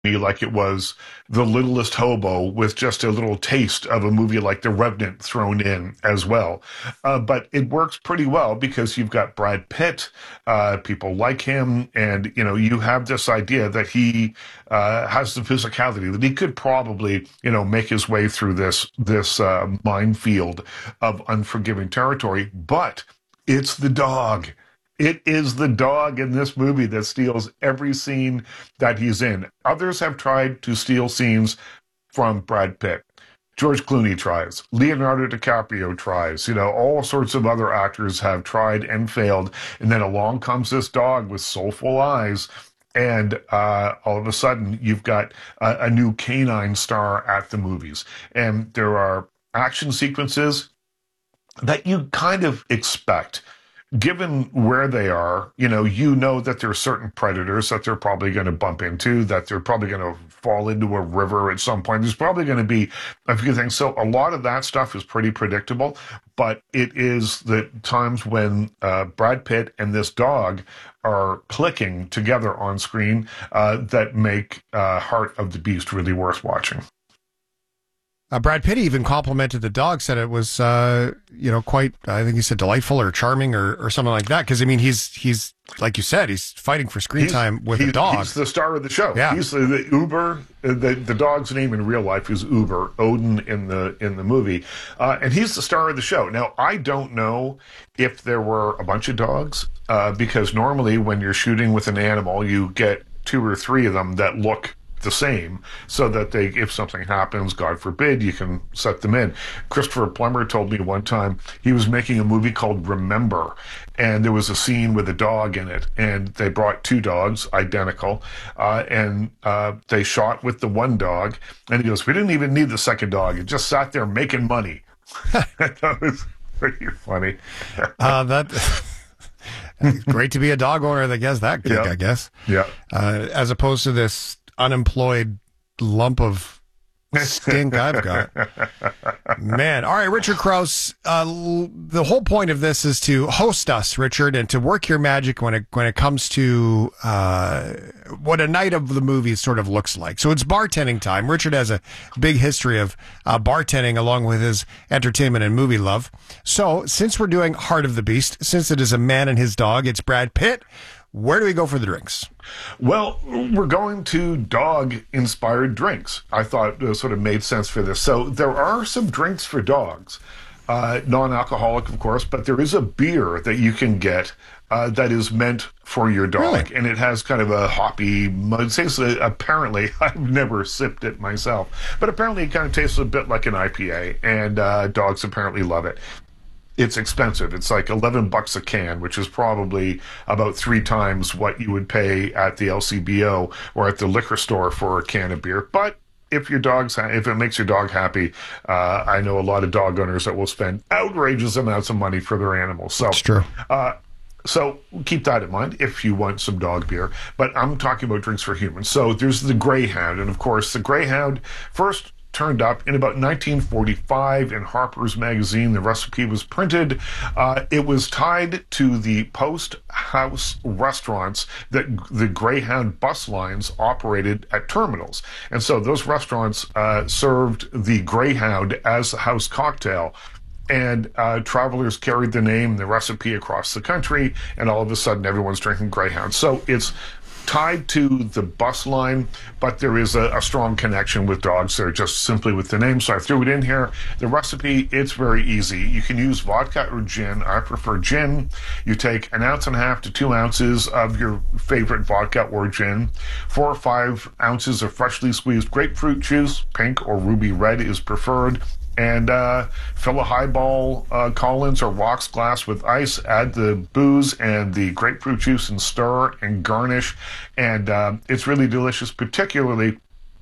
me like it was The Littlest Hobo with just a little taste of a movie like The Revenant thrown in as well. But it works pretty well because you've got Brad Pitt, people like him, and you have this idea that he has the physicality that he could probably make his way through this minefield of unforgiving territory. But it's the dog. It is the dog in this movie that steals every scene that he's in. Others have tried to steal scenes from Brad Pitt. George Clooney tries. Leonardo DiCaprio tries. All sorts of other actors have tried and failed. And then along comes this dog with soulful eyes. And all of a sudden, you've got a new canine star at the movies. And there are action sequences that you kind of expect. Given where they are, that there are certain predators that they're probably going to bump into, that they're probably going to fall into a river at some point. There's probably going to be a few things. So a lot of that stuff is pretty predictable, but it is the times when Brad Pitt and this dog are clicking together on screen that make Heart of the Beast really worth watching. Brad Pitt even complimented the dog, said it was, quite, I think he said delightful or charming or something like that. Because, I mean, he's like you said, he's fighting for screen time with a dog. He's the star of the show. Yeah. He's the Uber. The dog's name in real life is Uber, Odin in the movie. And he's the star of the show. Now, I don't know if there were a bunch of dogs, because normally when you're shooting with an animal, you get 2 or 3 of them that look the same, so that if something happens, God forbid, you can set them in. Christopher Plummer told me one time he was making a movie called Remember, and there was a scene with a dog in it, and they brought 2 dogs, identical, and they shot with the one dog, and he goes, we didn't even need the second dog. It just sat there making money. That was pretty funny. Great to be a dog owner that gets that gig, I guess. Yeah. As opposed to this unemployed lump of stink I've got. Man. All right, Richard Crouse, the whole point of this is to host us, Richard, and to work your magic when it comes to what a night of the movies sort of looks like. So it's bartending time. Richard has a big history of bartending along with his entertainment and movie love. So since we're doing Heart of the Beast, since it is a man and his dog, it's Brad Pitt. Where do we go for the drinks? Well, we're going to dog-inspired drinks. I thought it sort of made sense for this. So there are some drinks for dogs, non-alcoholic, of course, but there is a beer that you can get that is meant for your dog. Really? And it has kind of a hoppy, apparently, I've never sipped it myself, but apparently it kind of tastes a bit like an IPA, and dogs apparently love it. It's expensive. It's like $11 a can, which is probably about 3 times what you would pay at the LCBO or at the liquor store for a can of beer. But if it makes your dog happy, I know a lot of dog owners that will spend outrageous amounts of money for their animals. So it's true. So keep that in mind if you want some dog beer. But I'm talking about drinks for humans. So there's the Greyhound, and of course the Greyhound first turned up in about 1945 in Harper's Magazine. The recipe was printed. It was tied to the post house restaurants that the Greyhound bus lines operated at terminals. And so those restaurants served the Greyhound as a house cocktail. And travelers carried the name, the recipe across the country, and all of a sudden everyone's drinking Greyhound. So it's tied to the bus line, but there is a strong connection with dogs there just simply with the name. So I threw it in here. The recipe, it's very easy. You can use vodka or gin. I prefer gin. You take 1.5 ounces to 2 ounces of your favorite vodka or gin. 4 or 5 ounces of freshly squeezed grapefruit juice, pink or ruby red is preferred. And fill a highball Collins or rocks glass with ice, add the booze and the grapefruit juice and stir and garnish. And it's really delicious, particularly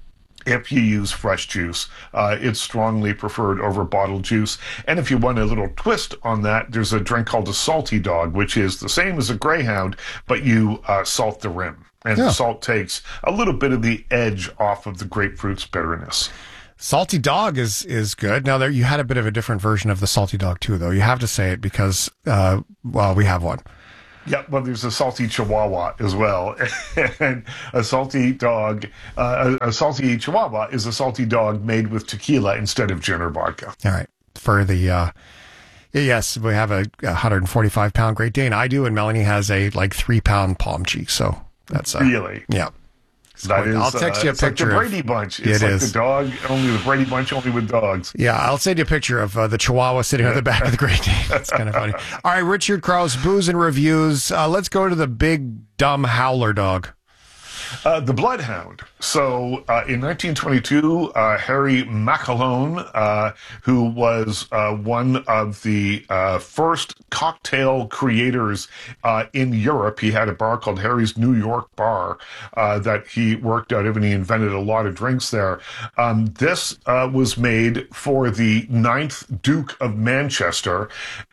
if you use fresh juice. It's strongly preferred over bottled juice. And if you want a little twist on that, there's a drink called a Salty Dog, which is the same as a Greyhound, but you salt the rim. And the salt takes a little bit of the edge off of the grapefruit's bitterness. Salty Dog is good. Now, you had a bit of a different version of the Salty Dog, too, though. You have to say it because, we have one. Yeah, well, there's a salty Chihuahua as well, and a salty dog. A salty Chihuahua is a salty dog made with tequila instead of gin or vodka. All right. For the yes, we have a 145-pound Great Dane. I do, and Melanie has a 3-pound palm cheek. So that's really, yeah. That is, I'll text you a picture. Like the Brady Bunch. It's like the dog, only the Brady Bunch, only with dogs. Yeah, I'll send you a picture of the Chihuahua sitting on the back of the Great Dane. That's kind of funny. All right, Richard Krause, booze and reviews. Let's go to the big dumb howler dog. The Bloodhound. So in 1922, Harry Macalone, who was one of the first cocktail creators in Europe, he had a bar called Harry's New York Bar that he worked out of, and he invented a lot of drinks there. This was made for the 9th Duke of Manchester,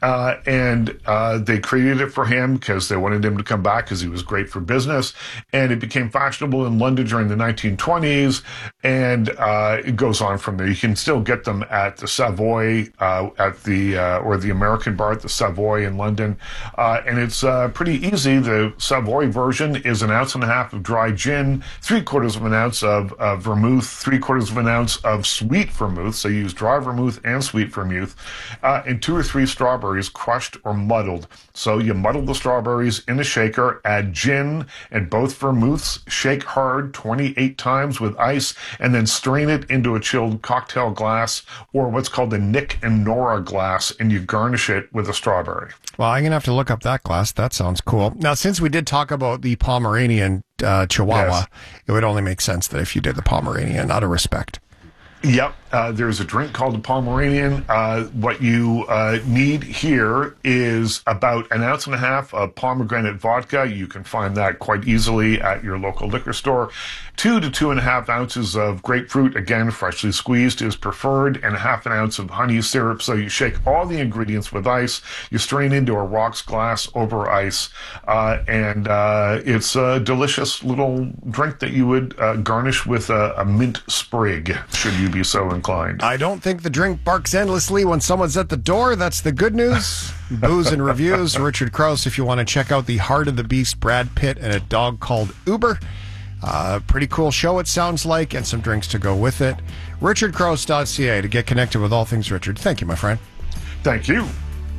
and they created it for him because they wanted him to come back because he was great for business, and it became fashionable in London during the 1920s, and it goes on from there. You can still get them at the Savoy, at the or the American bar at the Savoy in London, and it's pretty easy. The Savoy version is 1.5 ounces of dry gin, 3/4 ounce of vermouth, 3/4 ounce of sweet vermouth. So you use dry vermouth and sweet vermouth, and 2 or 3 strawberries crushed or muddled. So you muddle the strawberries in a shaker, add gin and both vermouths, shake hard 28 times with ice, and then strain it into a chilled cocktail glass, or what's called a Nick and Nora glass, and you garnish it with a strawberry. Well, I'm going to have to look up that glass. That sounds cool. Now, since we did talk about the Pomeranian Chihuahua, yes, it would only make sense that if you did the Pomeranian, out of respect. Yep. There's a drink called the Pomeranian. What you need here is about 1.5 ounces of pomegranate vodka. You can find that quite easily at your local liquor store. 2 to 2.5 ounces of grapefruit, again, freshly squeezed is preferred, and 1/2 ounce of honey syrup. So you shake all the ingredients with ice. You strain into a rocks glass over ice, and it's a delicious little drink that you would garnish with a mint sprig, should you be so inclined. I don't think the drink barks endlessly when someone's at the door. That's the good news. Booze and reviews. Richard Krause, if you want to check out the Heart of the Beast, Brad Pitt, and a dog called Uber. Pretty cool show, it sounds like, and some drinks to go with it. RichardKrause.ca to get connected with all things Richard. Thank you, my friend. Thank you.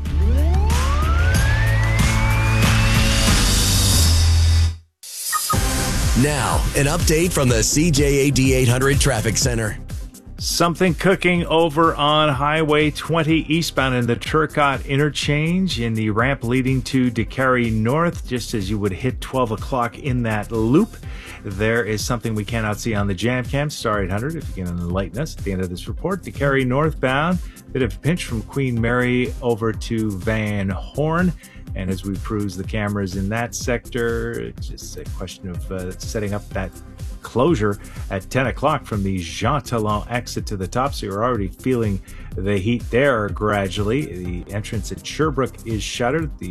Now, an update from the CJAD 800 Traffic Center. Something cooking over on Highway 20 eastbound in the Turcotte interchange in the ramp leading to DeCary North, just as you would hit 12 o'clock in that loop. There is something we cannot see on the jam cam. Star 800, if you can enlighten us at the end of this report. DeCary northbound, bit of a pinch from Queen Mary over to Van Horn. And as we peruse the cameras in that sector, it's just a question of setting up that closure at 10 o'clock from the Jean Talon exit to the top. So you're already feeling the heat there gradually. The entrance at Sherbrooke is shuttered. The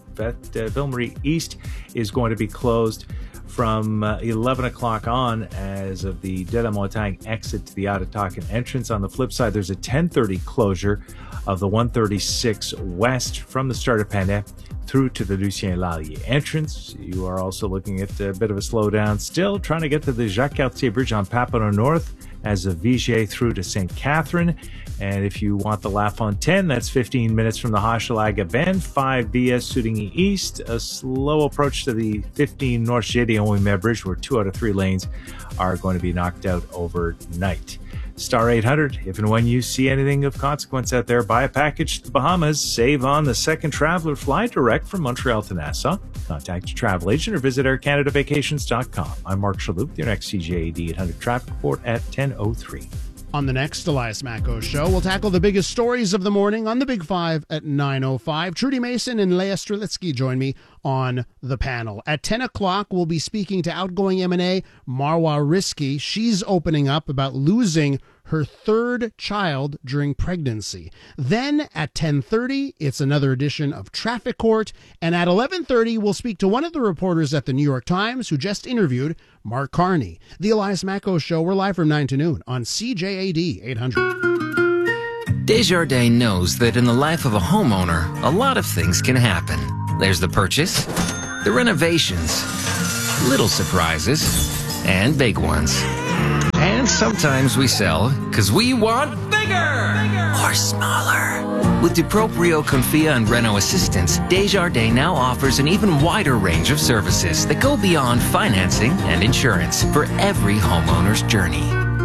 Ville Marie East is going to be closed from 11 o'clock on as of the De La Montagne exit to the Ottatakan entrance. On the flip side, there's a 10:30 closure of the 136 West from the start of Panay through to the Lucien Lallier entrance. You are also looking at a bit of a slowdown still, trying to get to the Jacques-Cartier Bridge on Papineau North as of Vigier through to St. Catherine. And if you want the La Fontaine, that's 15 minutes from the Hochelaga Bend, 5 BS Soudigny East, a slow approach to the 15 North Gédéon-Ouimet Bridge, where 2 out of 3 lanes are going to be knocked out overnight. Star 800, if and when you see anything of consequence out there, buy a package to the Bahamas, save on the second traveler, fly direct from Montreal to Nassau. Contact your travel agent or visit aircanadavacations.com. I'm Mark Shalhoub, your next CJAD 800 traffic report at 10:03. On the next Elias Macco Show, we'll tackle the biggest stories of the morning on the Big Five at 9:05. Trudy Mason and Leah Strelitzky join me on the panel. At 10 o'clock, we'll be speaking to outgoing M&A Marwa Riski. She's opening up about losing her 3rd child during pregnancy. Then at 10:30, it's another edition of Traffic Court. And at 11:30, we'll speak to one of the reporters at the New York Times who just interviewed Mark Carney. The Elias Macco Show, we're live from 9 to noon on CJAD 800. Desjardins knows that in the life of a homeowner, a lot of things can happen. there's the purchase, the renovations, little surprises, and big ones. And sometimes we sell because we want bigger or smaller. With DuProprio, Confia, and Renault Assistance, Desjardins now offers an even wider range of services that go beyond financing and insurance for every homeowner's journey.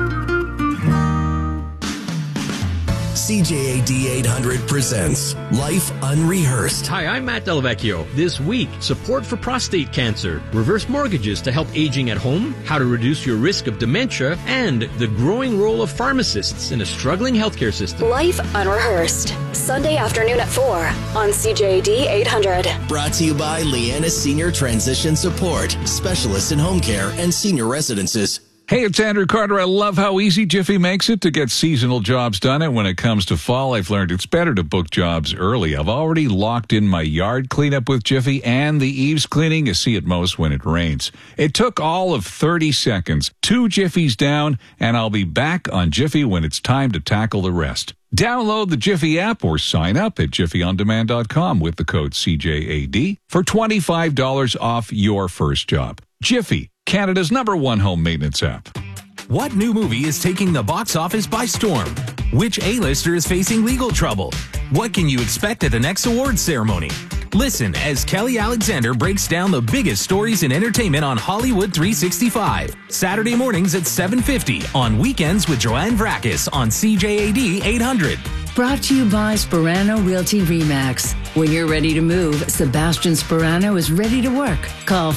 CJAD 800 presents Life Unrehearsed. Hi, I'm Matt Delvecchio. This week, support for prostate cancer, reverse mortgages to help aging at home, how to reduce your risk of dementia, and the growing role of pharmacists in a struggling healthcare system. Life Unrehearsed, Sunday afternoon at 4 on CJAD 800. Brought to you by Leanna Senior Transition Support, specialists in home care and senior residences. Hey, it's Andrew Carter. I love how easy Jiffy makes it to get seasonal jobs done. And when it comes to fall, I've learned it's better to book jobs early. I've already locked in my yard cleanup with Jiffy and the eaves cleaning you see at most when it rains. It took all of 30 seconds, 2 Jiffies down, and I'll be back on Jiffy when it's time to tackle the rest. Download the Jiffy app or sign up at jiffyondemand.com with the code CJAD for $25 off your first job. Jiffy, Canada's #1 home maintenance app. What new movie is taking the box office by storm? Which A-lister is facing legal trouble? What can you expect at the next awards ceremony? Listen as Kelly Alexander breaks down the biggest stories in entertainment on Hollywood 365. Saturday mornings at 7:50, on weekends with Joanne Vrakis on CJAD 800. Brought to you by Sperano Realty RE/MAX. When you're ready to move, Sebastian Sperano is ready to work. Call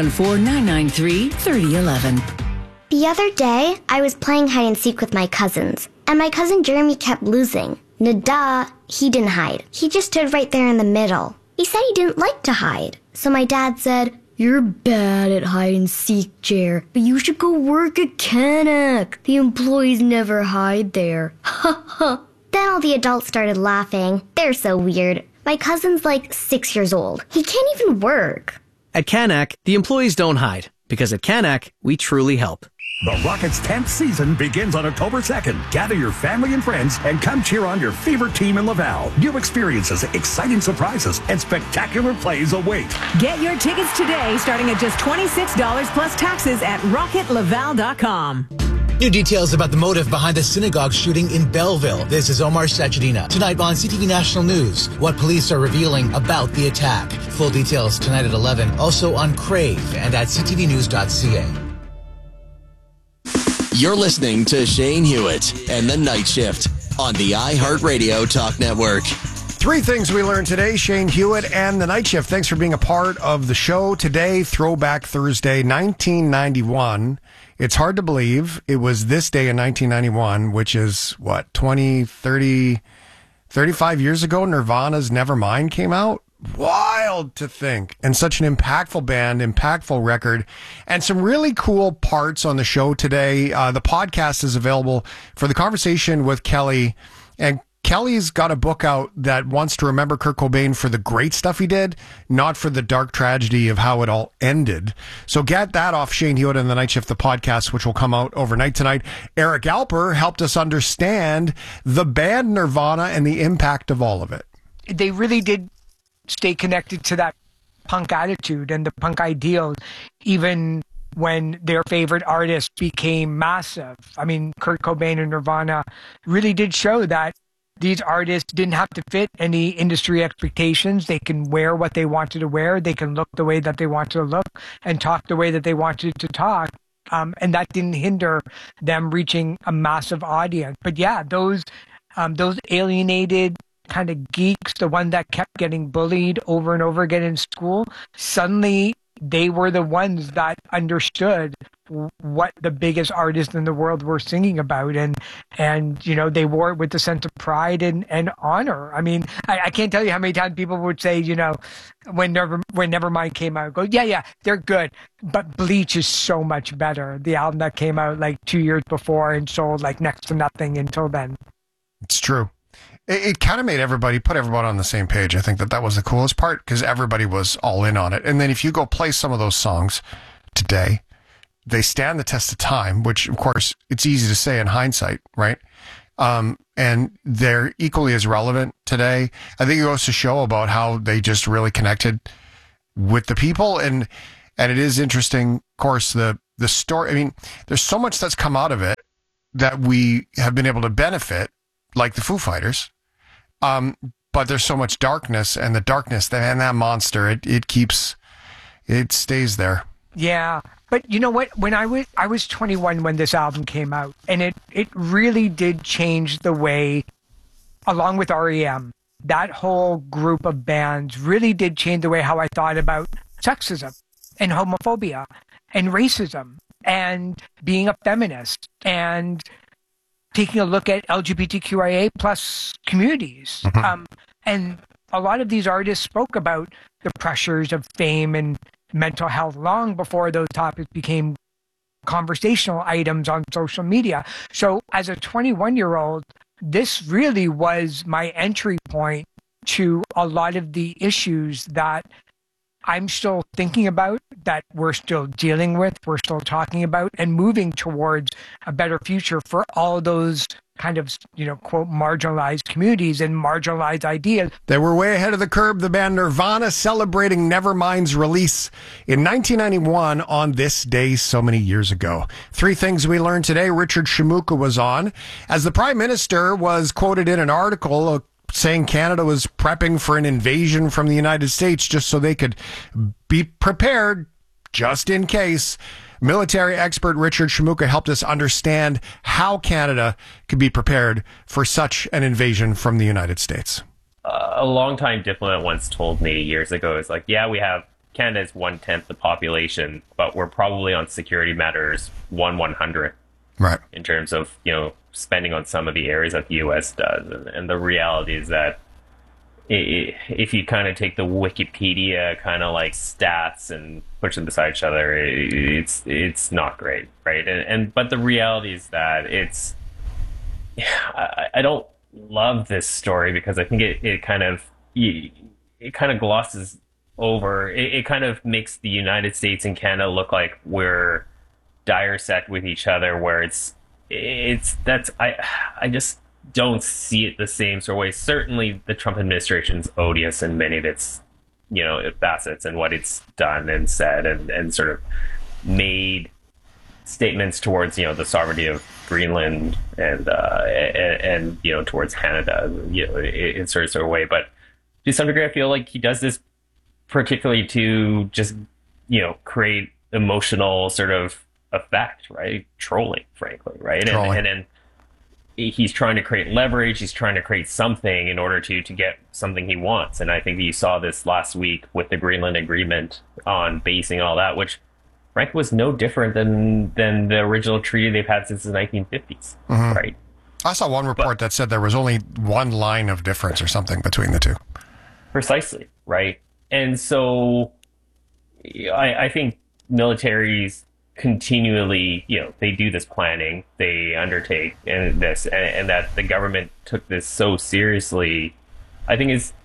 514-993-3011. The other day, I was playing hide and seek with my cousins, and my cousin Jeremy kept losing. Duh, he didn't hide. He just stood right there in the middle. He said he didn't like to hide. So my dad said, "You're bad at hide and seek, Jer, but you should go work at Canuck. The employees never hide there." Ha ha. Then all the adults started laughing. They're so weird. My cousin's like 6 years old. He can't even work. At Canuck, the employees don't hide, because at Canuck, we truly help. The Rockets' 10th season begins on October 2nd. Gather your family and friends and come cheer on your favorite team in Laval. New experiences, exciting surprises, and spectacular plays await. Get your tickets today, starting at just $26 plus taxes at RocketLaval.com. New details about the motive behind the synagogue shooting in Belleville. This is Omar Sachedina. Tonight on CTV National News, what police are revealing about the attack. Full details tonight at 11. Also on Crave and at ctvnews.ca. You're listening to Shane Hewitt and the Night Shift on the iHeartRadio Talk Network. 3 things we learned today, Shane Hewitt and the Night Shift. Thanks for being a part of the show today. Throwback Thursday, 1991. It's hard to believe it was this day in 1991, which is, 35 years ago, Nirvana's Nevermind came out? Wild to think. And such an impactful band, impactful record, and some really cool parts on the show today. The podcast is available for the conversation with Kelly, and Kelly's got a book out that wants to remember Kurt Cobain for the great stuff he did, not for the dark tragedy of how it all ended. So get that off Shane Hewitt and the Night Shift, the podcast, which will come out overnight tonight. Eric Alper helped us understand the band Nirvana and the impact of all of it. They really did stay connected to that punk attitude and the punk ideal, even when their favorite artist became massive. I mean, Kurt Cobain and Nirvana really did show that these artists didn't have to fit any industry expectations. They can wear what they wanted to wear. They can look the way that they wanted to look and talk the way that they wanted to talk. And that didn't hinder them reaching a massive audience. But yeah, those alienated kind of geeks, the one that kept getting bullied over and over again in school, suddenly they were the ones that understood what the biggest artists in the world were singing about, and you know, they wore it with a sense of pride and honor. I mean, I can't tell you how many times people would say, you know, when Nevermind came out, go, yeah, they're good, but Bleach is so much better. The album that came out like 2 years before and sold like next to nothing until then. It's true. It kind of made put everybody on the same page. I think that was the coolest part, because everybody was all in on it. And then if you go play some of those songs today, they stand the test of time, which of course it's easy to say in hindsight, right? And they're equally as relevant today. I think it goes to show about how they just really connected with the people. And it is interesting, of course, the story. I mean, there's so much that's come out of it that we have been able to benefit, like the Foo Fighters. But there's so much darkness, and the darkness, and that monster, it stays there. Yeah. But you know what? When I was 21 when this album came out, and it really did change the way, along with REM, that whole group of bands really did change the way how I thought about sexism and homophobia and racism and being a feminist and taking a look at LGBTQIA plus communities. And a lot of these artists spoke about the pressures of fame and mental health long before those topics became conversational items on social media. So as a 21-year-old, this really was my entry point to a lot of the issues that I'm still thinking about, that we're still dealing with, we're still talking about, and moving towards a better future for all those kind of, quote, marginalized communities and marginalized ideas. They were way ahead of the curve, the band Nirvana, celebrating Nevermind's release in 1991 on this day so many years ago. 3 things we learned today. Richard Shimooka was on. As the Prime Minister was quoted in an article saying Canada was prepping for an invasion from the United States just so they could be prepared just in case. Military expert Richard Shimooka helped us understand how Canada could be prepared for such an invasion from the United States. A longtime diplomat once told me years ago, it's like, yeah, we have Canada's 1/10 the population, but we're probably on security matters 1/100. Right. In terms of, spending on some of the areas that the U.S. does. And the reality is that if you kind of take the Wikipedia kind of like stats and push them beside each other, it's not great, right? But the reality is that I don't love this story because I think it kind of glosses over. It kind of makes the United States and Canada look like we're dire set with each other, where I just don't see it the same sort of way. Certainly the Trump administration's odious in many of its, facets and what it's done and said and sort of made statements towards, the sovereignty of Greenland and towards Canada, in sort of way. But to some degree, I feel like he does this particularly to just, create emotional sort of effect, right? Trolling, frankly, right? And then he's trying to create leverage. He's trying to create something in order to get something he wants. And I think you saw this last week with the Greenland Agreement on basing all that, which frankly was no different than the original treaty they've had since the 1950s, right? I saw one report that said there was only one line of difference or something between the two. Precisely, right? And so I think militaries continually, they do this planning, they undertake and that the government took this so seriously, I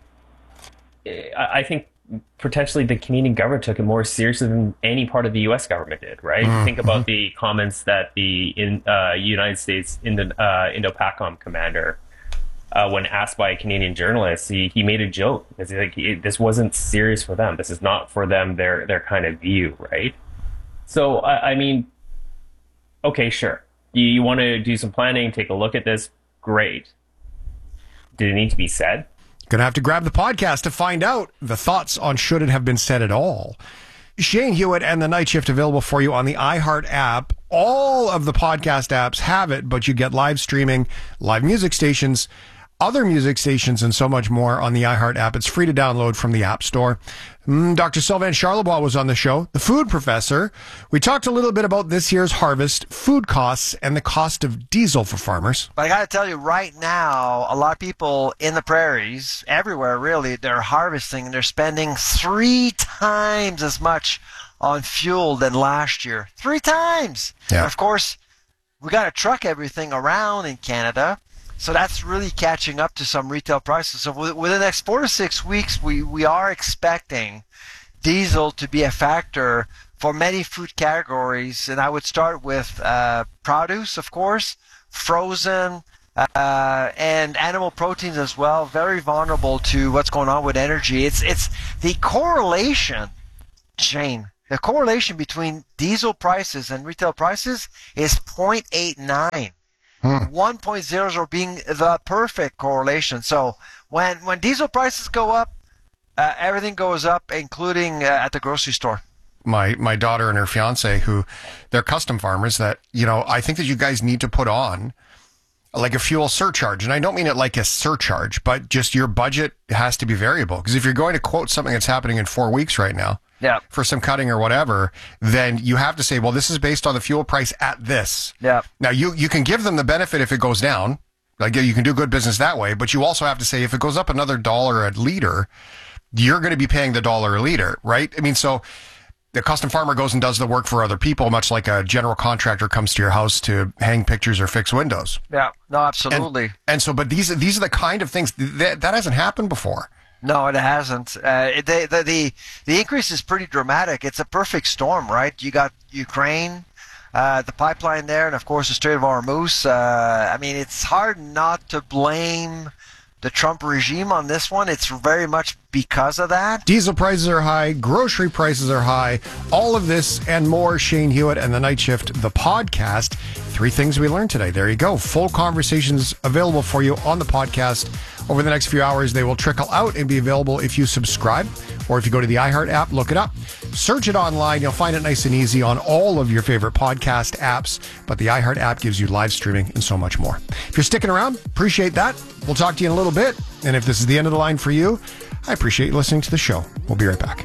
think potentially the Canadian government took it more seriously than any part of the U.S. government did, right? Think about the comments that the United States Indo-PACOM commander, when asked by a Canadian journalist, he made a joke because he's like, this wasn't serious for them. This is not for them, their kind of view, right? So, I mean, okay, sure. You want to do some planning, take a look at this, great. Did it need to be said? Gonna have to grab the podcast to find out the thoughts on should it have been said at all. Shane Hewitt and The Night Shift available for you on the iHeart app. All of the podcast apps have it, but you get live streaming, live music stations, other music stations, and so much more on the iHeart app. It's free to download from the App Store. Dr. Sylvain Charlebois was on the show, the food professor. We talked a little bit about this year's harvest, food costs, and the cost of diesel for farmers. But I got to tell you, right now, a lot of people in the prairies, everywhere really, they're harvesting and they're spending 3 times as much on fuel than last year. 3 times! Yeah. And of course, we got to truck everything around in Canada. So that's really catching up to some retail prices. So within the next 4 to 6 weeks, we are expecting diesel to be a factor for many food categories. And I would start with produce, of course, frozen, and animal proteins as well, very vulnerable to what's going on with energy. It's the correlation, Shane. The correlation between diesel prices and retail prices is 0.89. 1.00 being the perfect correlation. So when diesel prices go up, everything goes up, including at the grocery store. My daughter and her fiance, who they're custom farmers, that, you know, I think that you guys need to put on like a fuel surcharge. And I don't mean it like a surcharge, but just your budget has to be variable. Because if you're going to quote something that's happening in 4 weeks right now, for some cutting or whatever, then you have to say, well, this is based on the fuel price at this. Yeah. Now, you can give them the benefit if it goes down. Like, you can do good business that way, but you also have to say, if it goes up another $1 a liter, you're going to be paying the $1 a liter, right? I mean, so the custom farmer goes and does the work for other people, much like a general contractor comes to your house to hang pictures or fix windows. Yeah, no, absolutely. And so, but these are the kind of things that hasn't happened before. No, it hasn't. The increase is pretty dramatic. It's a perfect storm, right? You got Ukraine, the pipeline there, and of course the Strait of Hormuz. I mean, it's hard not to blame the Trump regime on this one. It's very much because of that. Diesel prices are high, grocery prices are high, all of this and more. Shane Hewitt and the Night Shift, the podcast. 3 things we learned today. There you go. Full conversations available for you on the podcast. Over the next few hours, they will trickle out and be available if you subscribe, or if you go to the iHeart app, look it up. Search it online. You'll find it nice and easy on all of your favorite podcast apps. But the iHeart app gives you live streaming and so much more. If you're sticking around, appreciate that. We'll talk to you in a little bit. And if this is the end of the line for you, I appreciate you listening to the show. We'll be right back.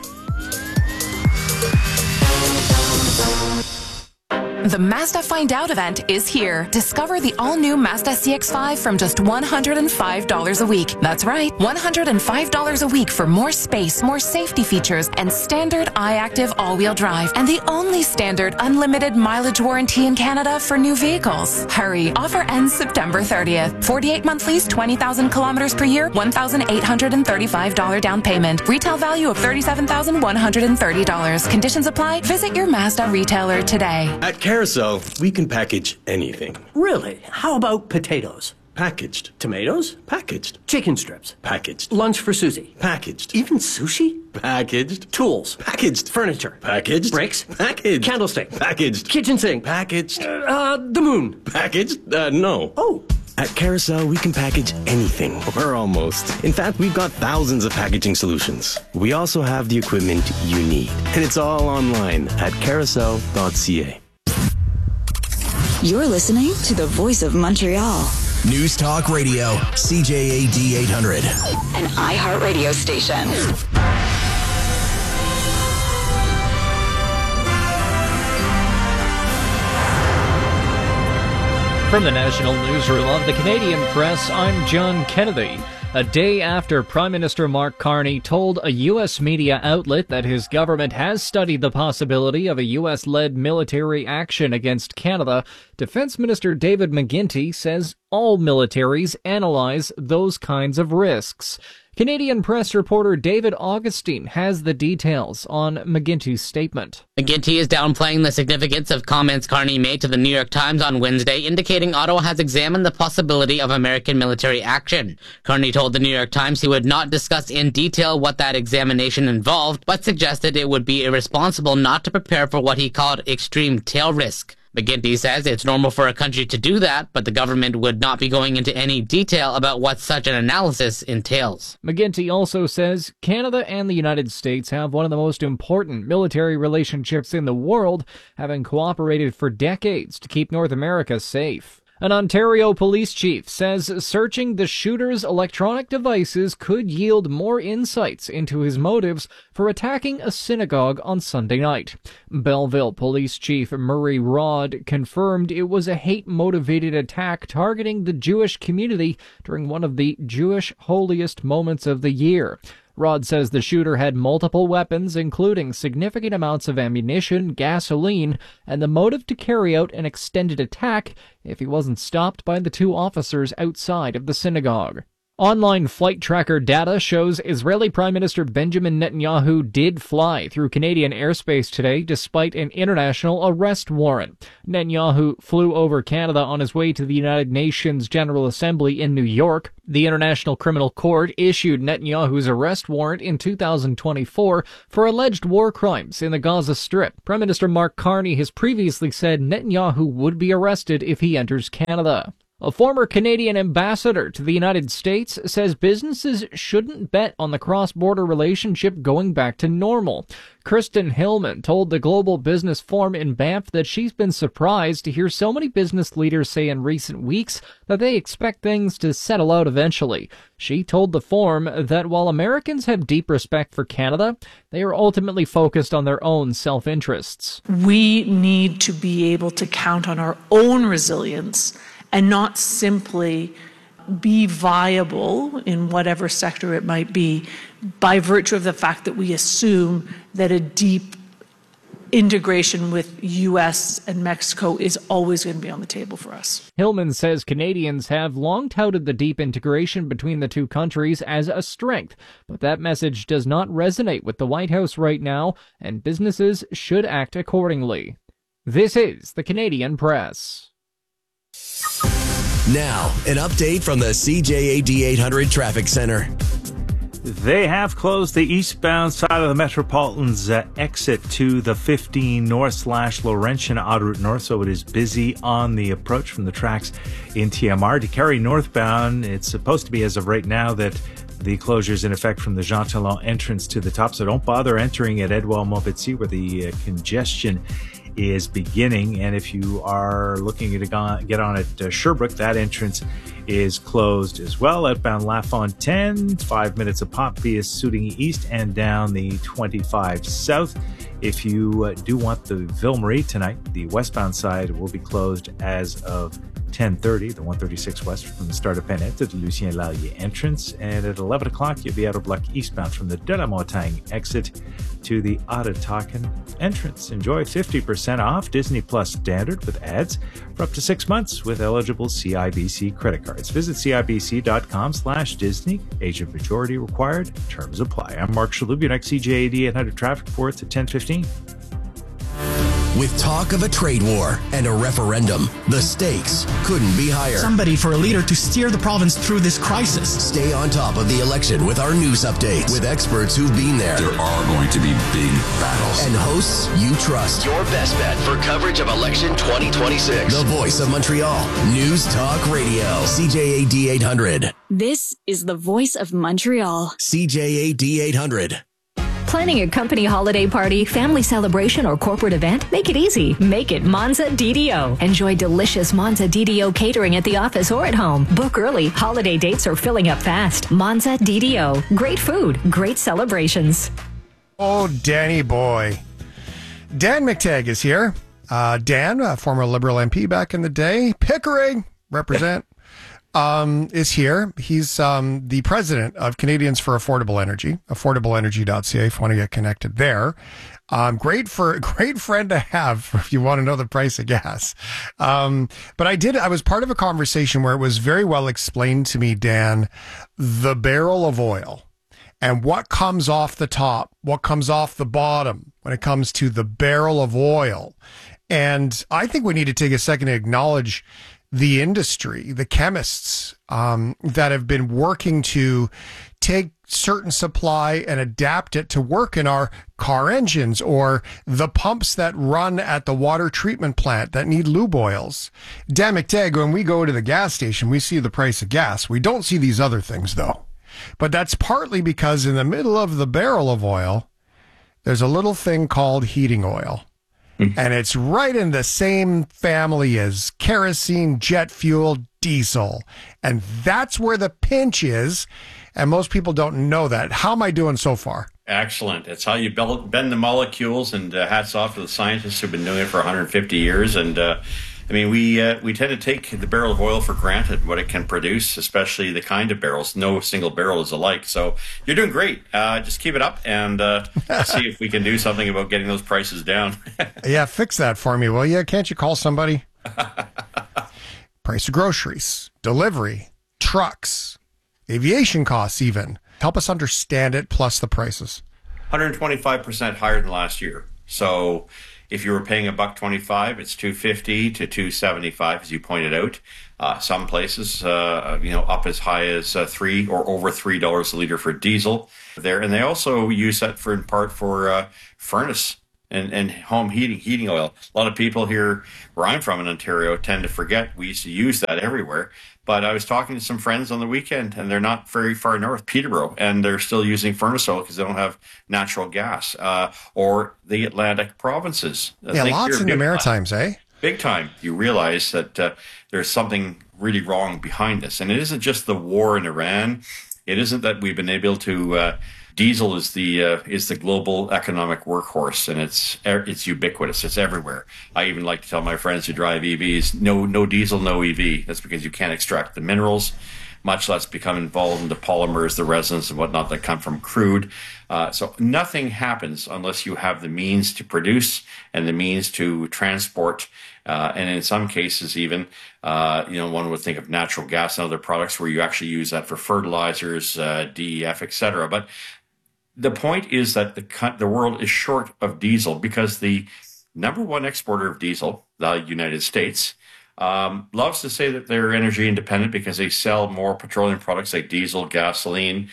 The Mazda Find Out event is here. Discover the all-new Mazda CX-5 from just $105 a week. That's right, $105 a week for more space, more safety features, and standard iActive all-wheel drive. And the only standard unlimited mileage warranty in Canada for new vehicles. Hurry, offer ends September 30th. 48-month lease, 20,000 kilometers per year, $1,835 down payment. Retail value of $37,130. Conditions apply. Visit your Mazda retailer today. At Carousel, we can package anything. Really? How about potatoes? Packaged. Tomatoes? Packaged. Chicken strips? Packaged. Lunch for Susie? Packaged. Even sushi? Packaged. Tools? Packaged. Furniture? Packaged. Bricks? Packaged. Candlestick? Packaged. Kitchen sink? Packaged. The moon? Packaged? No. Oh. At Carousel, we can package anything, or almost. In fact, we've got thousands of packaging solutions. We also have the equipment you need, and it's all online at carousel.ca. You're listening to the Voice of Montreal. News Talk Radio, CJAD 800. An iHeart radio station. From the National Newsroom of the Canadian Press, I'm John Kennedy. A day after Prime Minister Mark Carney told a U.S. media outlet that his government has studied the possibility of a U.S.-led military action against Canada, Defense Minister David McGuinty says all militaries analyze those kinds of risks. Canadian Press reporter David Augustine has the details on McGuinty's statement. McGuinty is downplaying the significance of comments Carney made to the New York Times on Wednesday, indicating Ottawa has examined the possibility of American military action. Carney told the New York Times he would not discuss in detail what that examination involved, but suggested it would be irresponsible not to prepare for what he called extreme tail risk. McGuinty says it's normal for a country to do that, but the government would not be going into any detail about what such an analysis entails. McGuinty also says Canada and the United States have one of the most important military relationships in the world, having cooperated for decades to keep North America safe. An Ontario police chief says searching the shooter's electronic devices could yield more insights into his motives for attacking a synagogue on Sunday night. Belleville Police Chief Murray Rod confirmed it was a hate-motivated attack targeting the Jewish community during one of the Jewish holiest moments of the year. Rod says the shooter had multiple weapons, including significant amounts of ammunition, gasoline, and the motive to carry out an extended attack if he wasn't stopped by the 2 officers outside of the synagogue. Online flight tracker data shows Israeli Prime Minister Benjamin Netanyahu did fly through Canadian airspace today despite an international arrest warrant. Netanyahu flew over Canada on his way to the United Nations General Assembly in New York. The International Criminal Court issued Netanyahu's arrest warrant in 2024 for alleged war crimes in the Gaza Strip. Prime Minister Mark Carney has previously said Netanyahu would be arrested if he enters Canada. A former Canadian ambassador to the United States says businesses shouldn't bet on the cross-border relationship going back to normal. Kristen Hillman told the Global Business Forum in Banff that she's been surprised to hear so many business leaders say in recent weeks that they expect things to settle out eventually. She told the forum that while Americans have deep respect for Canada, they are ultimately focused on their own self-interests. We need to be able to count on our own resilience and not simply be viable in whatever sector it might be by virtue of the fact that we assume that a deep integration with U.S. and Mexico is always going to be on the table for us. Hillman says Canadians have long touted the deep integration between the two countries as a strength, but that message does not resonate with the White House right now, and businesses should act accordingly. This is the Canadian Press. Now, an update from the CJAD 800 Traffic Center. They have closed the eastbound side of the Metropolitan's exit to the 15 north/Laurentian en route north, so it is busy on the approach from the tracks in TMR. To carry northbound, it's supposed to be, as of right now, that the closure is in effect from the Jean Talon entrance to the top, so don't bother entering at Edouard-Montpetit where the congestion is beginning. And if you are looking to get on at Sherbrooke, that entrance is closed as well. Outbound La Fontaine, 5 minutes of pop via Soudigny East and down the 25 South. If you do want the Ville-Marie tonight, the westbound side will be closed as of 10:30, the 136 west from the start of Pennet to the Lucien Lallier entrance. And at 11 o'clock, you'll be out of Bloc eastbound from the De La Montagne exit to the Ottawakan entrance. Enjoy 50% off Disney Plus Standard with ads for up to 6 months with eligible CIBC credit cards. Visit CIBC.com/Disney. Agent majority required. Terms apply. I'm Mark Shalhoub, your next CJAD 800 traffic reports at 10:15. With talk of a trade war and a referendum, the stakes couldn't be higher. Somebody for a leader to steer the province through this crisis. Stay on top of the election with our news updates with experts who've been there. There are going to be big battles. And hosts you trust. Your best bet for coverage of election 2026. The voice of Montreal. News Talk Radio. CJAD 800. This is the voice of Montreal. CJAD 800. Planning a company holiday party, family celebration, or corporate event? Make it easy. Make it Monza DDO. Enjoy delicious Monza DDO catering at the office or at home. Book early. Holiday dates are filling up fast. Monza DDO. Great food. Great celebrations. Oh, Danny boy. Dan McTagg is here. Dan, a former Liberal MP back in the day. Pickering, represent. Is here. He's the president of Canadians for Affordable Energy, affordableenergy.ca if you want to get connected there. Great friend to have if you want to know the price of gas. But I was part of a conversation where it was very well explained to me, Dan, the barrel of oil and what comes off the top, what comes off the bottom when it comes to the barrel of oil. And I think we need to take a second to acknowledge the industry, the chemists that have been working to take certain supply and adapt it to work in our car engines, or the pumps that run at the water treatment plant that need lube oils. Dan McTagg, when we go to the gas station, we see the price of gas. We don't see these other things, though. But that's partly because in the middle of the barrel of oil, there's a little thing called heating oil. And it's right in the same family as kerosene, jet fuel, diesel. And that's where the pinch is. And most people don't know that. How am I doing so far? Excellent. It's how you bend the molecules, and hats off to the scientists who've been doing it for 150 years. And we tend to take the barrel of oil for granted, what it can produce, especially the kind of barrels. No single barrel is alike. So you're doing great. Just keep it up and see if we can do something about getting those prices down. Yeah, fix that for me, will you? Can't you call somebody? Price of groceries, delivery, trucks, aviation costs even. Help us understand it, plus the prices. 125% higher than last year. So if you were paying $1.25, it's $2.50 to $2.75, as you pointed out. Some places, up as high as $3 or over $3 a liter for diesel there. And they also use that in part for furnace and home heating oil. A lot of people here where I'm from in Ontario tend to forget we used to use that everywhere. But I was talking to some friends on the weekend, and they're not very far north, Peterborough, and they're still using furnace oil because they don't have natural gas, or the Atlantic provinces. Yeah, lots in the Maritimes, eh? Big time. You realize that there's something really wrong behind this. And it isn't just the war in Iran. It isn't that we've been able to... Diesel is the global economic workhorse, and it's ubiquitous. It's everywhere. I even like to tell my friends who drive EVs, no diesel, no EV. That's because you can't extract the minerals, much less become involved in the polymers, the resins, and whatnot that come from crude. So nothing happens unless you have the means to produce and the means to transport. And in some cases, even, one would think of natural gas and other products where you actually use that for fertilizers, DEF, etc. But the point is that the world is short of diesel because the number one exporter of diesel, the United States, loves to say that they're energy independent because they sell more petroleum products like diesel, gasoline,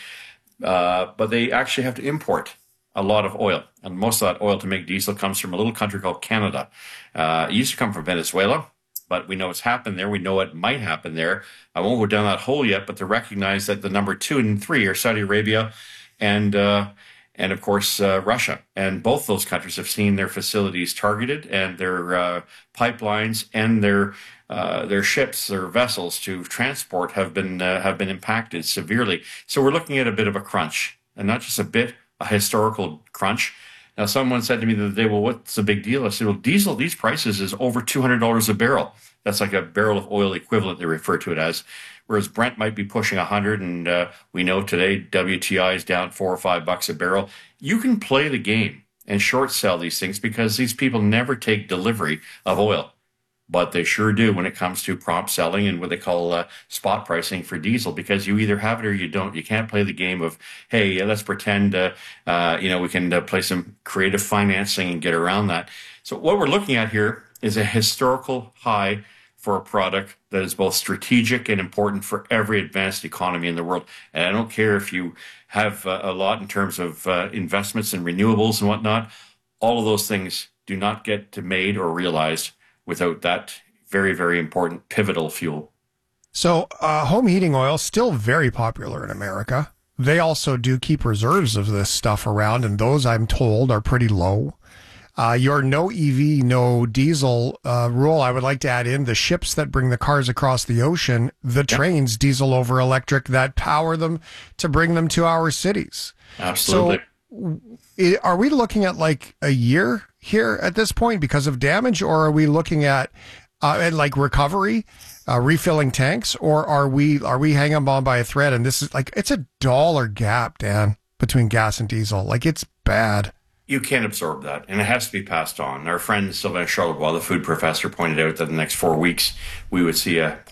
but they actually have to import a lot of oil. And most of that oil to make diesel comes from a little country called Canada. It used to come from Venezuela, but we know it's happened there. We know it might happen there. I won't go down that hole yet, but to recognize that the number 2 and 3 are Saudi Arabia and of course Russia, and both those countries have seen their facilities targeted and their pipelines and their ships, their vessels to transport have been impacted severely. So we're looking at a bit of a crunch, and not just a historical crunch. Now, someone said to me the other day, "Well, what's the big deal?" I said, "Well, diesel, these prices is over $200 a barrel. That's like a barrel of oil equivalent. They refer to it as." Whereas Brent might be pushing 100, and we know today WTI is down $4 or $5 a barrel. You can play the game and short sell these things because these people never take delivery of oil, but they sure do when it comes to prompt selling and what they call spot pricing for diesel, because you either have it or you don't. You can't play the game of, hey, let's pretend we can play some creative financing and get around that. So what we're looking at here is a historical high for a product that is both strategic and important for every advanced economy in the world. And I don't care if you have a lot in terms of investments in renewables and whatnot. All of those things do not get to made or realized without that very, very important pivotal fuel. So home heating oil still very popular in America. They also do keep reserves of this stuff around, and those, I'm told, are pretty low. Your no EV, no diesel rule, I would like to add in the ships that bring the cars across the ocean, the trains, diesel over electric, that power them to bring them to our cities. Absolutely. So are we looking at like a year here at this point because of damage, or are we looking at recovery, refilling tanks, or are we hanging on by a thread? And this is like, it's $1 gap, Dan, between gas and diesel. Like, it's bad. You can't absorb that, and it has to be passed on. Our friend Sylvain Charlebois, the food professor, pointed out that in the next 4 weeks, we would see a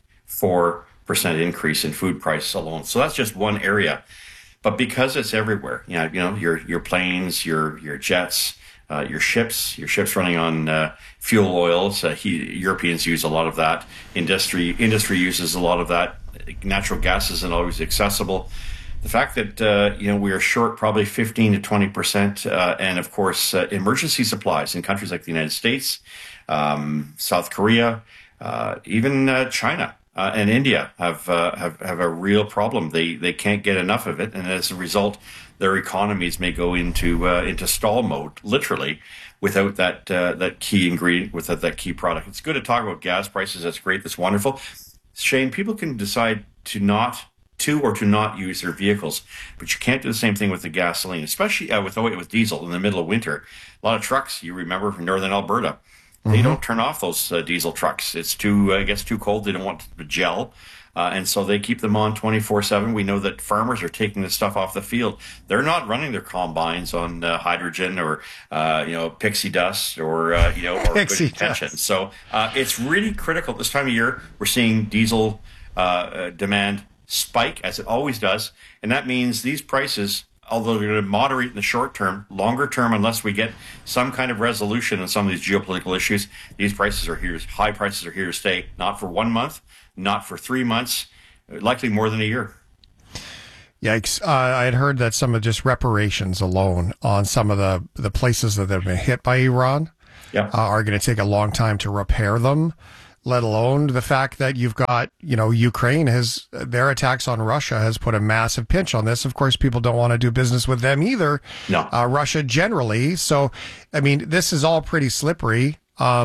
0.4% increase in food prices alone. So that's just one area. But because it's everywhere, your planes, your jets, your ships running on fuel oils. Europeans use a lot of that. Industry uses a lot of that. Natural gas isn't always accessible. The fact that we are short probably 15 to 20%, and of course emergency supplies in countries like the United States, South Korea, even China and India have a real problem. They can't get enough of it, and as a result, their economies may go into stall mode, literally, without that key ingredient, without that key product. It's good to talk about gas prices. That's great. That's wonderful. Shane, people can decide to not use their vehicles, but you can't do the same thing with the gasoline, especially with diesel in the middle of winter. A lot of trucks, you remember, from northern Alberta, they don't turn off those diesel trucks. It gets too cold. They don't want to gel. And so they keep them on 24/7. We know that farmers are taking this stuff off the field. They're not running their combines on hydrogen or pixie dust or pixie good tension. So it's really critical this time of year. We're seeing diesel demand spike, as it always does. And that means these prices, although they're going to moderate in the short term, longer term, unless we get some kind of resolution on some of these geopolitical issues, these prices are here. High prices are here to stay, not for 1 month, not for 3 months, likely more than a year. Yikes. I had heard that some of just reparations alone on some of the places that have been hit by Iran are going to take a long time to repair them, let alone the fact that you've got, Ukraine their attacks on Russia has put a massive pinch on this. Of course, people don't want to do business with them either. No. Russia generally. So, I mean, this is all pretty slippery.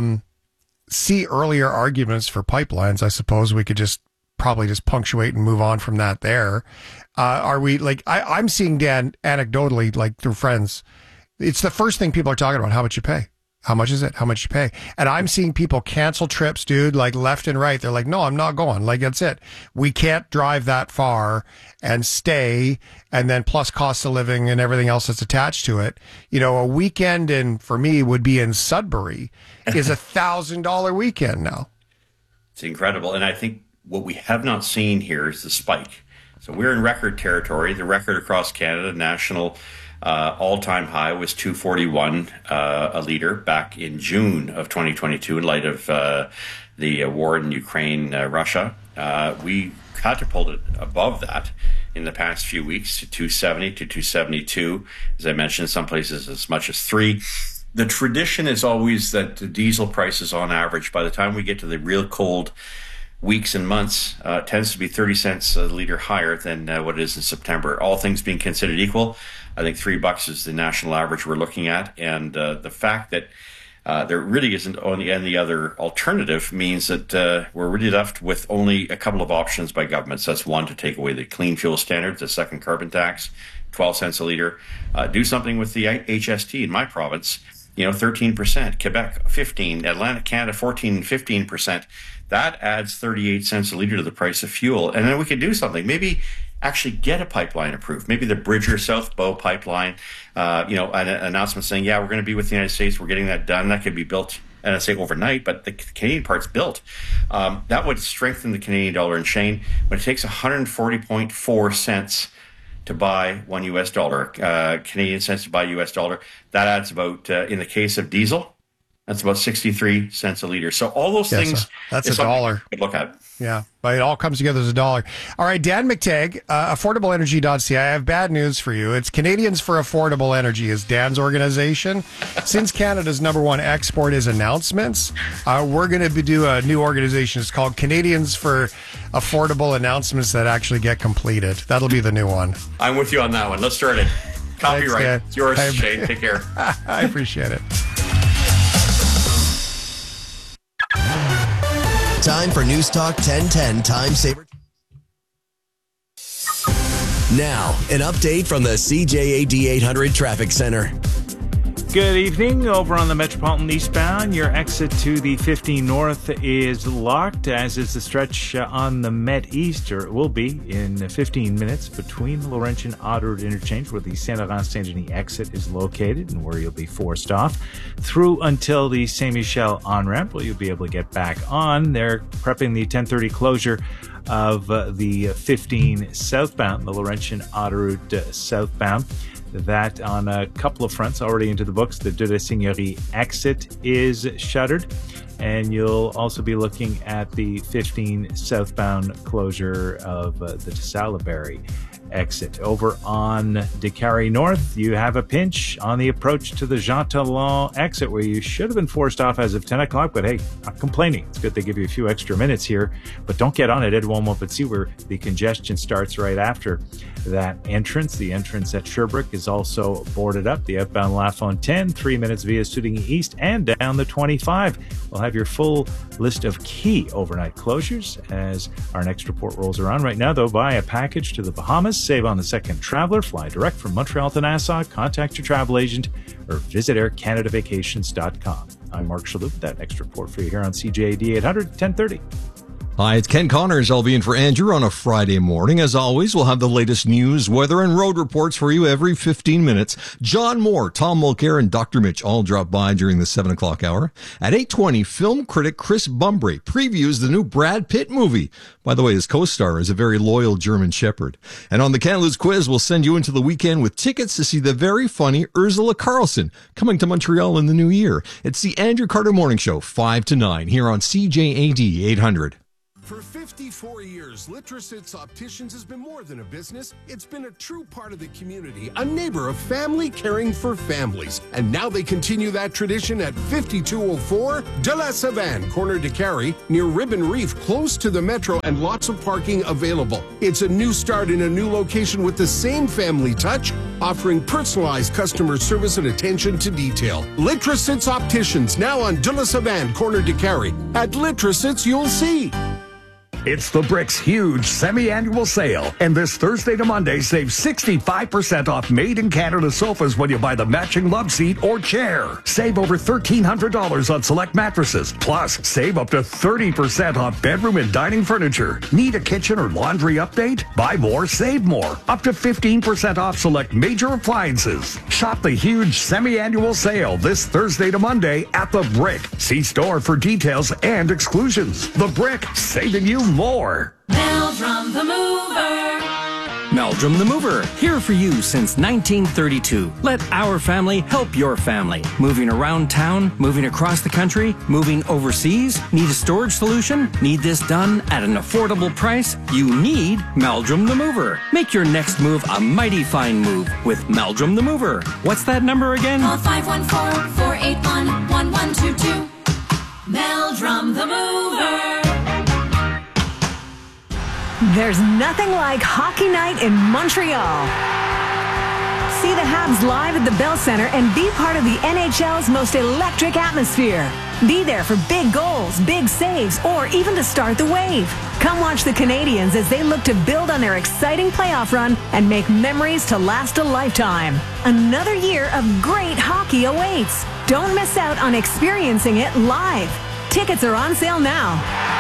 See earlier arguments for pipelines. I suppose we could probably just punctuate and move on from that there. Are we I'm seeing, Dan, anecdotally, like through friends, it's the first thing people are talking about. How much you pay? How much is it? How much you pay? And I'm seeing people cancel trips, dude, like left and right. They're like, no, I'm not going. Like, that's it. We can't drive that far and stay. And then plus cost of living and everything else that's attached to it. A weekend for me would be in Sudbury is $1,000 weekend now. It's incredible. And I think what we have not seen here is the spike. So we're in record territory. The record across Canada, national all-time high was $2.41 a litre back in June of 2022 in light of the war in Ukraine, Russia. We catapulted above that in the past few weeks to $2.70 to $2.72. As I mentioned, some places as much as $3. The tradition is always that the diesel prices on average, by the time we get to the real cold weeks and months, tends to be 30 cents a litre higher than what it is in September. All things being considered equal, I think $3 is the national average we're looking at. And the fact that there really isn't any other alternative means that we're really left with only a couple of options by governments. That's one, to take away the clean fuel standard, the second carbon tax, 12 cents a litre. Do something with the HST in my province, 13%, Quebec 15%, Atlantic Canada 14% and 15%. That adds 38 cents a litre to the price of fuel. And then we could do something. Maybe actually get a pipeline approved. Maybe the Bridger South Bow pipeline, an announcement saying, we're going to be with the United States. We're getting that done. That could be built, and I say overnight, but the Canadian part's built. That would strengthen the Canadian dollar. And Shane, when it takes 140.4 cents to buy $1 US, Canadian cents to buy US dollar, that adds about, in the case of diesel, that's about 63 cents a litre. So all those things, that's a dollar. Look at. Yeah, but it all comes together as a dollar. All right, Dan McTeague, affordableenergy.ca. I have bad news for you. It's Canadians for Affordable Energy is Dan's organization. Since Canada's #1 export is announcements, we're going to do a new organization. It's called Canadians for Affordable Announcements that actually get completed. That'll be the new one. I'm with you on that one. Let's start it. Copyright. Thanks, it's yours, Shane. Take care. I appreciate it. Time for News Talk 1010 Time Saver. Now, an update from the CJAD 800 Traffic Center. Good evening. Over on the Metropolitan eastbound, your exit to the 15 North is locked, as is the stretch on the Met East, or it will be in 15 minutes between the Laurentian Autoroute interchange, where the Saint-Laurent-Saint-Denis exit is located and where you'll be forced off, through until the Saint-Michel on-ramp, where you'll be able to get back on. They're prepping the 10:30 closure of the 15 southbound, the Laurentian Autoroute southbound. That on a couple of fronts already into the books. The De La Seigneurie exit is shuttered, and you'll also be looking at the 15 southbound closure of the de Salaberry exit. Over on DeCarry North, you have a pinch on the approach to the Jean Talon exit, where you should have been forced off as of 10 o'clock, but hey, not complaining. It's good they give you a few extra minutes here, but don't get on it at Edouard-Montpetit, where the congestion starts right after that entrance. The entrance at Sherbrooke is also boarded up. The outbound La Fontaine, 3 minutes via Suding East and down the 25. We'll have your full list of key overnight closures as our next report rolls around. Right now, though, buy a package to the Bahamas, save on the second traveler, fly direct from Montreal to Nassau, contact your travel agent, or visit aircanadavacations.com. I'm Mark Shalhoub. That next report for you here on CJAD 800, 1030. Hi, it's Ken Connors. I'll be in for Andrew on a Friday morning. As always, we'll have the latest news, weather, and road reports for you every 15 minutes. John Moore, Tom Mulcair, and Dr. Mitch all drop by during the 7 o'clock hour. At 8:20, film critic Chris Bumbray previews the new Brad Pitt movie. By the way, his co-star is a very loyal German Shepherd. And on the Can't Lose quiz, we'll send you into the weekend with tickets to see the very funny Ursula Carlson coming to Montreal in the new year. It's the Andrew Carter Morning Show, 5 to 9, here on CJAD 800. For 54 years, Litrosits Opticians has been more than a business. It's been a true part of the community, a neighbor of family caring for families. And now they continue that tradition at 5204 De La Savane, corner de Carey, near Ribbon Reef, close to the metro, and lots of parking available. It's a new start in a new location with the same family touch, offering personalized customer service and attention to detail. Litrosits Opticians, now on De La Savane, corner de Carey. At Litrosits, you'll see. It's the Brick's huge semi-annual sale. And this Thursday to Monday, save 65% off made-in-Canada sofas when you buy the matching love seat or chair. Save over $1,300 on select mattresses. Plus, save up to 30% off bedroom and dining furniture. Need a kitchen or laundry update? Buy more, save more. Up to 15% off select major appliances. Shop the huge semi-annual sale this Thursday to Monday at the Brick. See store for details and exclusions. The Brick, saving you more. Meldrum the Mover. Meldrum the Mover, here for you since 1932. Let our family help your family. Moving around town, moving across the country, moving overseas. Need a storage solution? Need this done at an affordable price? You need Meldrum the Mover. Make your next move a mighty fine move with Meldrum the Mover. What's that number again? Call 514-481-1122. Meldrum the Mover. There's nothing like hockey night in Montreal. See the Habs live at the Bell Centre and be part of the NHL's most electric atmosphere. Be there for big goals, big saves, or even to start the wave. Come watch the Canadiens as they look to build on their exciting playoff run and make memories to last a lifetime. Another year of great hockey awaits. Don't miss out on experiencing it live. Tickets are on sale now.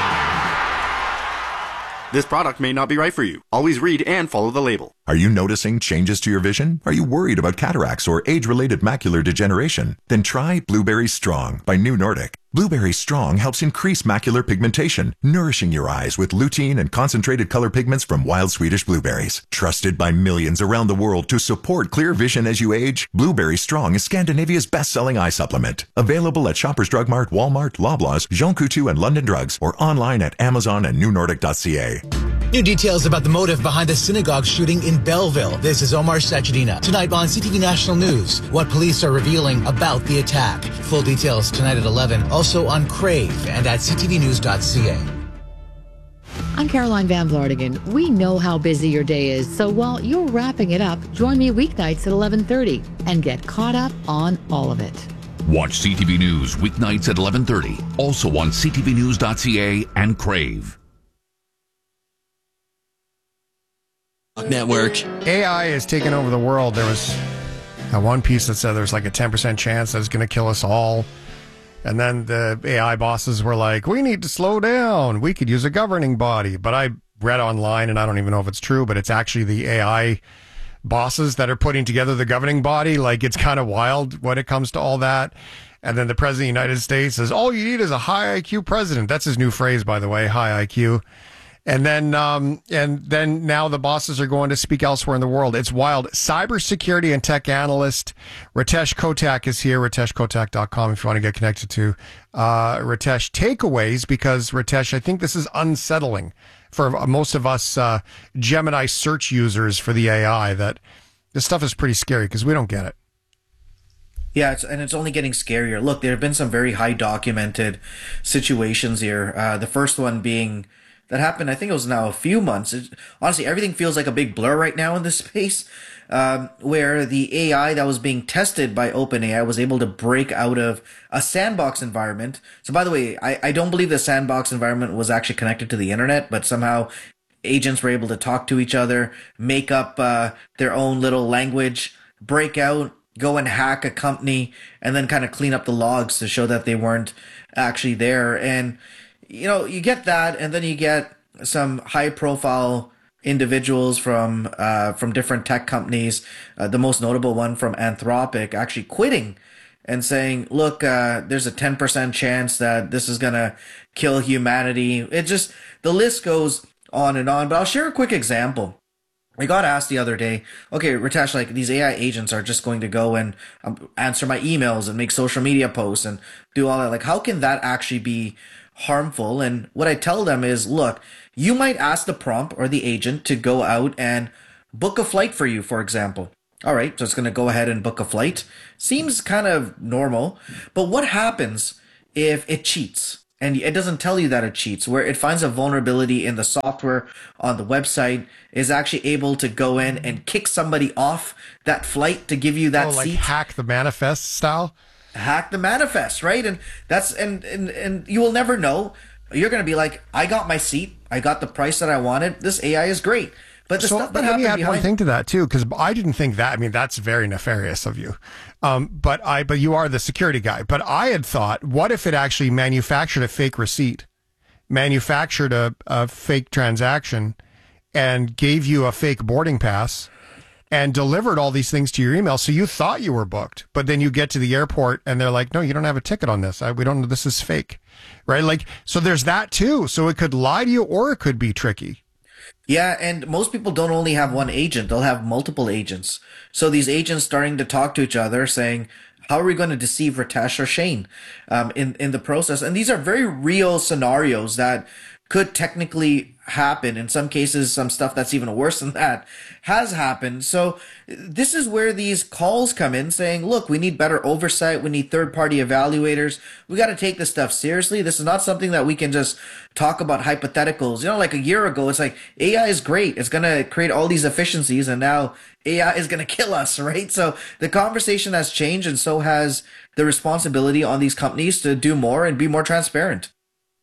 This product may not be right for you. Always read and follow the label. Are you noticing changes to your vision? Are you worried about cataracts or age-related macular degeneration? Then try Blueberry Strong by New Nordic. Blueberry Strong helps increase macular pigmentation, nourishing your eyes with lutein and concentrated color pigments from wild Swedish blueberries. Trusted by millions around the world to support clear vision as you age, Blueberry Strong is Scandinavia's best-selling eye supplement. Available at Shoppers Drug Mart, Walmart, Loblaws, Jean Coutu, and London Drugs, or online at Amazon and newnordic.ca. New details about the motive behind the synagogue shooting in Belleville. This is Omar Sachedina. Tonight on CTV National News, what police are revealing about the attack. Full details tonight at 11, also on Crave and at ctvnews.ca. I'm Caroline Van Vlartigan. We know how busy your day is, so while you're wrapping it up, join me weeknights at 11:30 and get caught up on all of it. Watch CTV News weeknights at 11:30, also on ctvnews.ca and Crave. Network. AI is taking over the world. There was one piece that said there's like a 10% chance that it's going to kill us all. And then the AI bosses were like, we need to slow down. We could use a governing body. But I read online, and I don't even know if it's true, but it's actually the AI bosses that are putting together the governing body. Like, it's kind of wild when it comes to all that. And then the president of the United States says, all you need is a high IQ president. That's his new phrase, by the way, high IQ. And then now the bosses are going to speak elsewhere in the world. It's wild. Cybersecurity and tech analyst Ritesh Kotak is here. RiteshKotak.com if you want to get connected to Ritesh. Takeaways, because Ritesh, I think this is unsettling for most of us Gemini search users for the AI, that this stuff is pretty scary because we don't get it. Yeah, it's only getting scarier. Look, there have been some very high documented situations here. The first one being that happened, I think it was now a few months. Honestly, everything feels like a big blur right now in this space, where the AI that was being tested by OpenAI was able to break out of a sandbox environment. So by the way, I don't believe the sandbox environment was actually connected to the internet, but somehow agents were able to talk to each other, make up their own little language, break out, go and hack a company, and then kind of clean up the logs to show that they weren't actually there. And you get that, and then you get some high profile individuals from different tech companies. The most notable one from Anthropic actually quitting and saying, look, there's a 10% chance that this is going to kill humanity. The list goes on and on. But I'll share a quick example. I got asked the other day, okay, Ritesh, like these AI agents are just going to go and answer my emails and make social media posts and do all that. Like, how can that actually be harmful? And what I tell them is, look, you might ask the prompt or the agent to go out and book a flight for you, for example. All right, so it's going to go ahead and book a flight. Seems kind of normal. But what happens if it cheats? And it doesn't tell you that it cheats, where it finds a vulnerability in the software on the website, is actually able to go in and kick somebody off that flight to give you that like seat. Hack the manifest style? Hack the manifest, right? And that's and you will never know. You're going to be like, I got my seat. I got the price that I wanted. This AI is great. But the stuff that let me happened add one behind... thing to that too, because I didn't think that. I mean, that's very nefarious of you. But you are the security guy. But I had thought, what if it actually manufactured a fake receipt, manufactured a fake transaction, and gave you a fake boarding pass, and delivered all these things to your email, so you thought you were booked, but then you get to the airport and they're like, no, you don't have a ticket on this. We don't know. This is fake, right? Like, so there's that too. So it could lie to you, or it could be tricky. Yeah, and most people don't only have one agent. They'll have multiple agents. So these agents starting to talk to each other saying, how are we going to deceive Ritesh or Shane in the process? And these are very real scenarios that could technically happen. In some cases, some stuff that's even worse than that has happened. So this is where these calls come in saying, look, we need better oversight. We need third-party evaluators. We got to take this stuff seriously. This is not something that we can just talk about hypotheticals. Like a year ago, it's like AI is great. It's going to create all these efficiencies, and now AI is going to kill us, right? So the conversation has changed, and so has the responsibility on these companies to do more and be more transparent.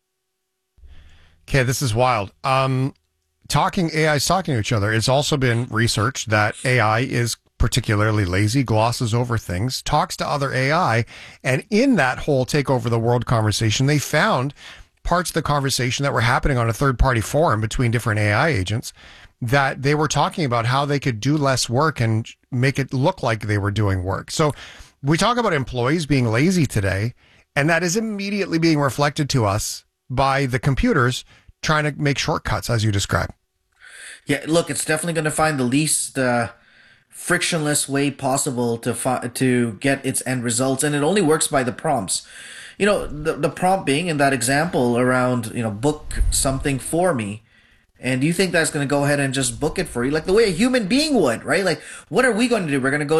Okay, this is wild. AI's talking to each other. It's also been researched that AI is particularly lazy, glosses over things, talks to other AI, and in that whole take over the world conversation, they found parts of the conversation that were happening on a third-party forum between different AI agents that they were talking about how they could do less work and make it look like they were doing work. So we talk about employees being lazy today, and that is immediately being reflected to us by the computers trying to make shortcuts, as you described. Yeah, look, it's definitely going to find the least frictionless way possible to get its end results, and it only works by the prompts. The prompt being in that example around, book something for me. And do you think that's going to go ahead and just book it for you, like the way a human being would, right? Like, what are we going to do? We're going to go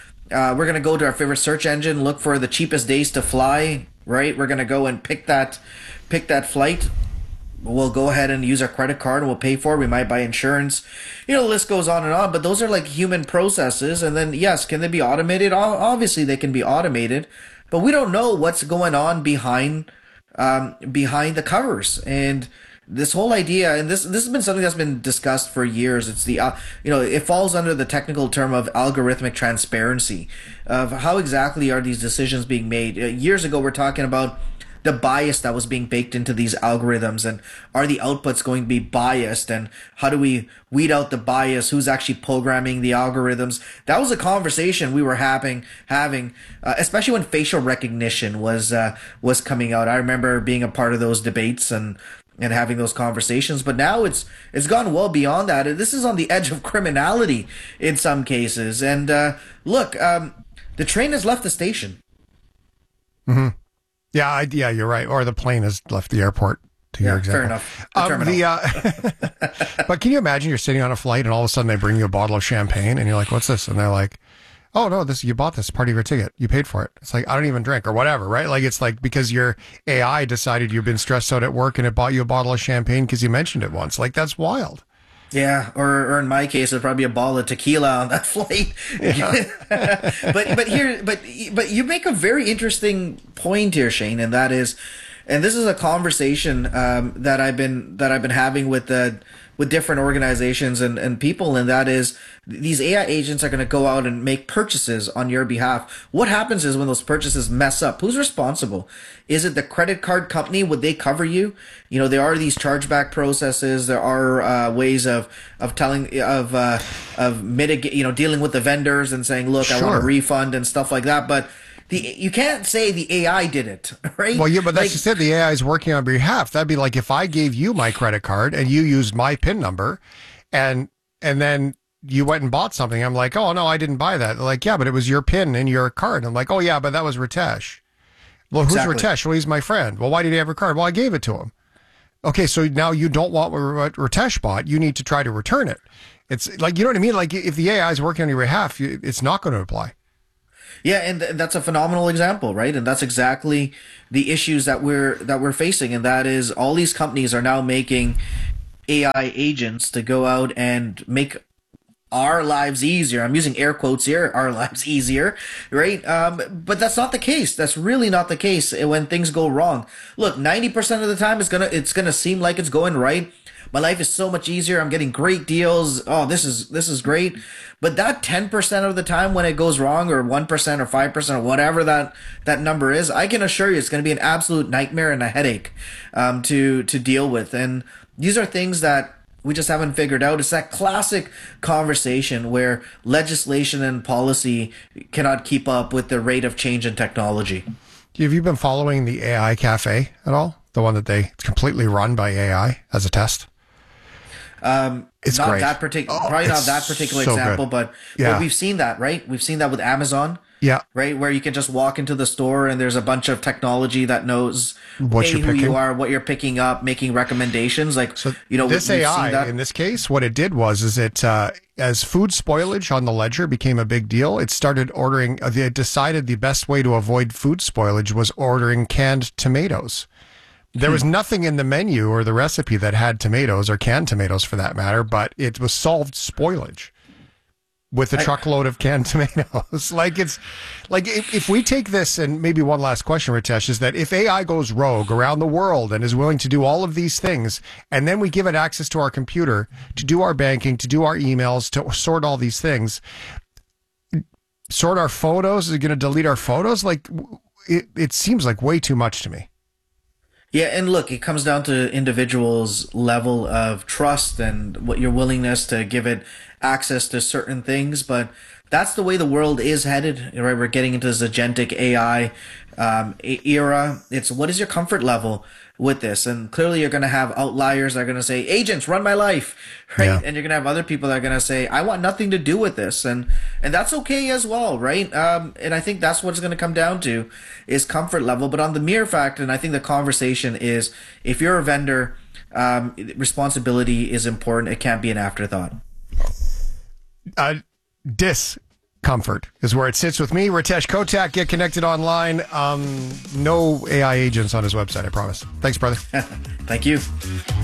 to our favorite search engine, look for the cheapest days to fly, right? We're going to go and pick that flight. We'll go ahead and use our credit card and we'll pay for it. We might buy insurance. The list goes on and on, but those are like human processes. And then, yes, can they be automated? Obviously they can be automated, but we don't know what's going on behind the covers. And this whole idea, and this has been something that's been discussed for years. It's it falls under the technical term of algorithmic transparency, of how exactly are these decisions being made. Years ago, we're talking about the bias that was being baked into these algorithms, and are the outputs going to be biased, and how do we weed out the bias? Who's actually programming the algorithms? That was a conversation we were having, especially when facial recognition was coming out. I remember being a part of those debates and having those conversations, but now it's gone well beyond that. This is on the edge of criminality in some cases. And look, the train has left the station. Mm-hmm. Yeah, you're right. Or the plane has left the airport, to your example. Fair enough. But can you imagine you're sitting on a flight and all of a sudden they bring you a bottle of champagne and you're like, what's this? And they're like, oh, no, you bought this, part of your ticket. You paid for it. It's like, I don't even drink or whatever, right? Like, it's like because your AI decided you've been stressed out at work and it bought you a bottle of champagne because you mentioned it once. Like, that's wild. Yeah, or in my case, it'd probably be a bottle of tequila on that flight. Yeah. but you make a very interesting point here, Shane, and that is, And this is a conversation that I've been having with different organizations and people, and that is these AI agents are going to go out and make purchases on your behalf. What happens is when those purchases mess up, who's responsible? Is it the credit card company? Would they cover you? You know, there are these chargeback processes. There are ways of mitigate, you know, dealing with the vendors and saying, look, I want a refund and stuff like that. But you can't say the AI did it, right? Well, yeah, but that's just it. The AI is working on behalf. That'd be like if I gave you my credit card and you used my PIN number, and then you went and bought something. I'm like, oh no, I didn't buy that. They're like, yeah, but it was your PIN in your card. I'm like, oh yeah, but that was Ritesh. Well, who's Ritesh? Well, he's my friend. Well, why did he have a card? Well, I gave it to him. Okay, so now you don't want what Ritesh bought. You need to try to return it. It's like, you know what I mean? Like if the AI is working on your behalf, it's not going to apply. Yeah, and that's a phenomenal example, right? And that's exactly the issues that we're facing, and that is all these companies are now making AI agents to go out and make our lives easier. I'm using air quotes here, our lives easier, right? But that's not the case. That's really not the case when things go wrong. Look, 90% of the time it's gonna seem like it's going right. My life is so much easier. I'm getting great deals. Oh, this is great. But that 10% of the time when it goes wrong, or 1% or 5% or whatever that number is, I can assure you it's going to be an absolute nightmare and a headache to deal with. And these are things that we just haven't figured out. It's that classic conversation where legislation and policy cannot keep up with the rate of change in technology. Have you been following the AI Cafe at all? The one that it's completely run by AI as a test? It's not great. That probably not that particular example, but we've seen that, right? We've seen that with Amazon. Yeah. Right? Where you can just walk into the store and there's a bunch of technology that knows who you are, what you're picking up, making recommendations. Like, so, you know, this AI, in this case, what it did was, as food spoilage on the ledger became a big deal, it started ordering, they decided the best way to avoid food spoilage was ordering canned tomatoes. There was nothing in the menu or the recipe that had tomatoes, or canned tomatoes for that matter, but it was solved spoilage with a truckload of canned tomatoes. If we take this, and maybe one last question, Ritesh, is that if AI goes rogue around the world and is willing to do all of these things, and then we give it access to our computer to do our banking, to do our emails, to sort all these things, sort our photos, is it going to delete our photos? Like, it seems like way too much to me. Yeah, and look, it comes down to individuals' level of trust and what your willingness to give it access to certain things. But that's the way the world is headed, right? We're getting into this agentic AI era. It's what is your comfort level with this? And clearly you're going to have outliers that are going to say, agents, run my life, right? Yeah. And you're going to have other people that are going to say, I want nothing to do with this. And that's okay as well, right? And I think that's what it's going to come down to is comfort level. But on the mere fact, and I think the conversation is, if you're a vendor, responsibility is important. It can't be an afterthought. Discomfort is where it sits with me. Ritesh Kotak, get connected online. No AI agents on his website, I promise. Thanks, brother. Thank you.